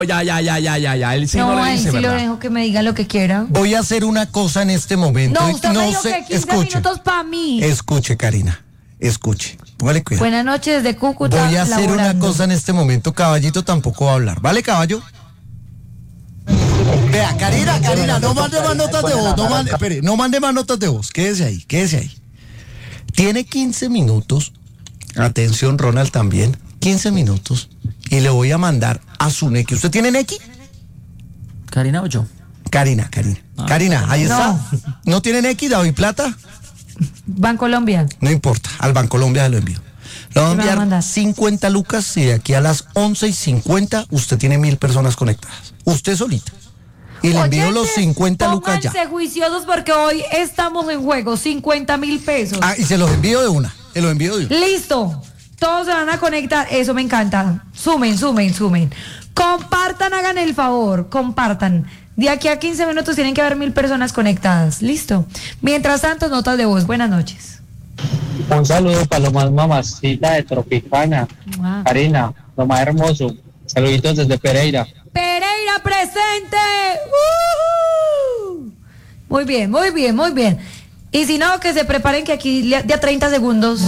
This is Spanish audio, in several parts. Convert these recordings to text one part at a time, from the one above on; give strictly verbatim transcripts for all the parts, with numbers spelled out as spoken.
Ya, ya, ya, ya, ya, ya. Él sí no, no le él dice, sí ¿verdad? lo dejo que me diga lo que quiera. Voy a hacer una cosa en este momento. No, usted no me dijo sé, que quince escuche. minutos para mí. Escuche, Karina. Escuche. Póngale cuidado. Buenas noches desde Cúcuta. Voy a hacer laborando. una cosa en este momento. Caballito tampoco va a hablar. ¿Vale, caballo? Vea, Karina, Karina, no mande más notas de voz. No mande, espere, no mande más notas de voz. Quédese ahí, quédese ahí. Tiene quince minutos. Atención, Ronald, también. quince minutos. Y le voy a mandar a su Neki. ¿Usted tiene Neki? ¿Karina o yo? Karina, Karina. Ah, Karina, ahí no. está. ¿No tiene Neki, David Plata? Bancolombia. No importa, al Bancolombia se lo envío. Le voy a ¿Qué me va a enviar mandar? cincuenta lucas y de aquí a las once y cincuenta usted tiene mil personas conectadas. Usted solita. Y le envío Oyentes, los cincuenta lucas ya. pónganse juiciosos porque hoy estamos en juego. cincuenta mil pesos. Ah, y se los envío de una. Se los envío de una. Listo. Todos se van a conectar. Eso me encanta. Sumen, sumen, sumen. Compartan, hagan el favor. Compartan. De aquí a quince minutos tienen que haber mil personas conectadas. Listo. Mientras tanto, notas de voz. Buenas noches. Un saludo para lo más mamacita de Tropicana. Wow. Karina, lo más hermoso. Saluditos desde Pereira. Pereira presente. ¡Uhú! Muy bien, muy bien, muy bien. Y si no, que se preparen que aquí de a treinta segundos.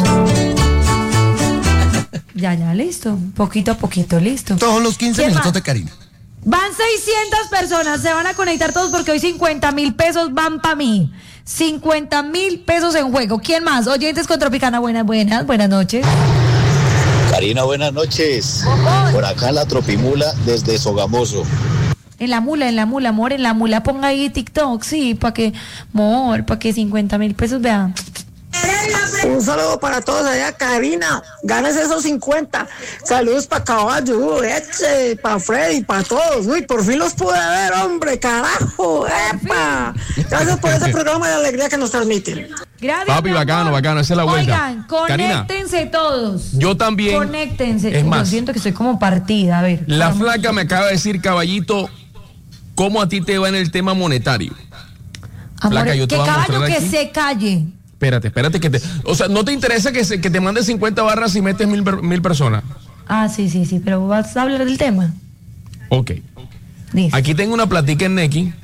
Ya, ya, listo. Poquito a poquito, listo. Todos los quince ¿Quién minutos más? de Karina. Van seiscientas personas, se van a conectar todos porque hoy cincuenta mil pesos van para mí. cincuenta mil pesos en juego. ¿Quién más? Oyentes con Tropicana, buenas, buenas, buenas noches. Karina, buenas noches. Por acá en la Tropimula desde Sogamoso. En la mula, en la mula, amor, en la mula, ponga ahí TikTok, sí, para que, amor, para que cincuenta mil pesos vean. Un saludo para todos allá, Karina. Ganes esos cincuenta. Saludos para Caballo, Eche, para Freddy, para todos. Uy, por fin los pude ver, hombre, carajo. ¡Epa! Gracias por ese programa de alegría que nos transmiten. Gracias. Papi, mi bacano, amor. bacano, esa es la vuelta. Oigan, conéctense Karina, todos. yo también. Conéctense. Es Yo más, siento que estoy como partida, a ver. la vamos. flaca me acaba de decir, caballito, ¿cómo a ti te va en el tema monetario? Amor, Flaca, yo te que voy a caballo mostrar que aquí. se calle. Espérate, espérate que te... O sea, ¿no te interesa que, se, que te mande cincuenta barras y metes mil, per- mil personas? Ah, sí, sí, sí, pero vas a hablar del tema. Ok. Listo. Aquí tengo una platica en Neki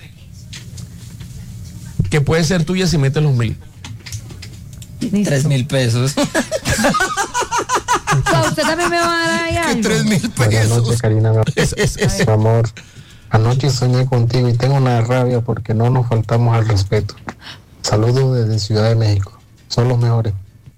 que puede ser tuya si metes los mil. Listo. Tres mil pesos. O sea, usted también me va a dar ahí Que algo. tres mil Buenas noches, pesos. Karina. Es- es- es- Mi amor, anoche soñé contigo y tengo una rabia porque no nos faltamos al respeto. Saludos desde Ciudad de México. Son los mejores.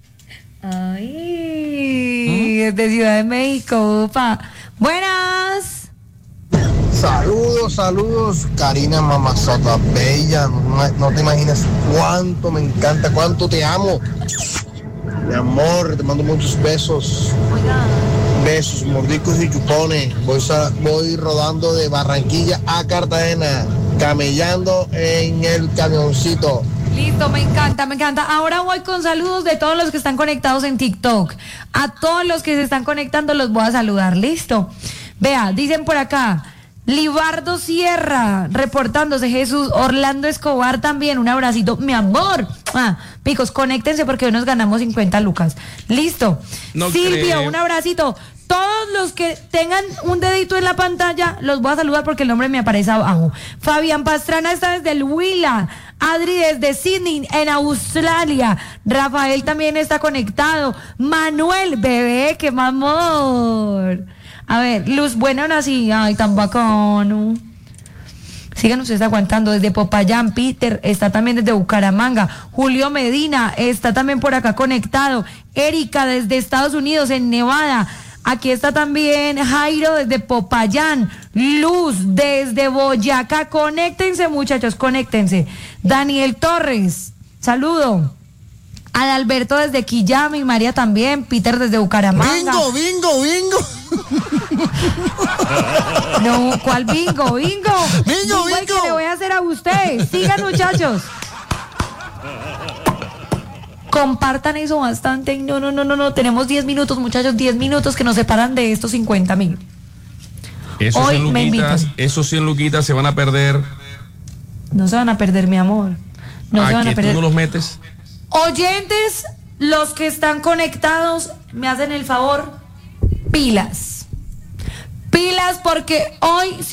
Ay, desde Ciudad de México, upa. Buenas. Saludos, saludos, Karina Mamazota Bella. No, no te imaginas cuánto me encanta, cuánto te amo. Mi amor, te mando muchos besos. Besos, mordicos y chupones. Voy, sa- voy rodando de Barranquilla a Cartagena, camellando en el camioncito. Listo, me encanta, me encanta. Ahora voy con saludos de todos los que están conectados en TikTok. A todos los que se están conectando los voy a saludar. Listo. Vea, dicen por acá. Libardo Sierra, reportándose. Jesús Orlando Escobar también. Un abracito. Mi amor. Ah, picos, conéctense porque hoy nos ganamos cincuenta lucas. Listo. No Silvia, creo. un abracito. Todos los que tengan un dedito en la pantalla, los voy a saludar porque el nombre me aparece abajo. Fabián Pastrana está desde el Huila. Adri desde Sydney, en Australia. Rafael también está conectado. Manuel, bebé, qué amor. A ver, Luz Buena, ahora sí. Ay, tan bacano. Sigan ustedes aguantando. Desde Popayán, Peter está también desde Bucaramanga. Julio Medina está también por acá conectado. Erika desde Estados Unidos, en Nevada. Aquí está también Jairo desde Popayán. Luz desde Boyacá. Conéctense, muchachos, conéctense. Daniel Torres, saludo. Adalberto desde Quillama y María también. Peter desde Bucaramanga. Bingo, bingo, bingo. No, ¿cuál bingo? Bingo. Bingo, el bingo. que le voy a hacer a usted. Sigan, muchachos. Compartan eso bastante. No, no, no, no, no. Tenemos diez minutos, muchachos. diez minutos que nos separan de estos cincuenta mil. Esos Hoy cien me luquitas, invitan. esos cien luquitas se van a perder. No se van a perder, mi amor. No ¿A se van que a tú perder. no los metes? Oyentes, los que están conectados, me hacen el favor, pilas. Pilas porque hoy